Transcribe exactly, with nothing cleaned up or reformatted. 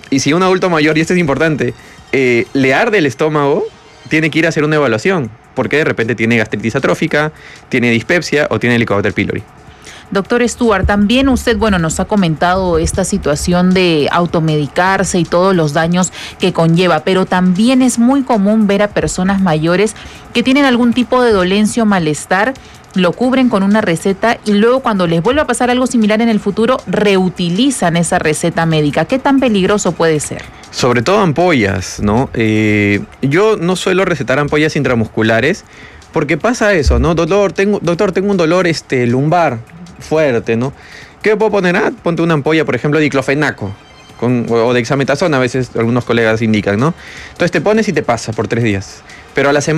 Y si un adulto mayor, y esto es importante, eh, le arde el estómago, tiene que ir a hacer una evaluación, porque de repente tiene gastritis atrófica, tiene dispepsia o tiene Helicobacter pylori. Doctor Stuart, también usted, bueno, nos ha comentado esta situación de automedicarse y todos los daños que conlleva, pero también es muy común ver a personas mayores que tienen algún tipo de dolencia o malestar, lo cubren con una receta y luego cuando les vuelve a pasar algo similar en el futuro, reutilizan esa receta médica. ¿Qué tan peligroso puede ser? Sobre todo ampollas, ¿no? Eh, yo no suelo recetar ampollas intramusculares porque pasa eso, ¿no? Doctor, tengo, doctor, tengo un dolor este, lumbar fuerte, ¿no? ¿Qué puedo poner? Ah, ponte una ampolla, por ejemplo, de diclofenaco con, o de dexametasona, a veces algunos colegas indican, ¿no? Entonces te pones y te pasa por tres días. Pero a la semana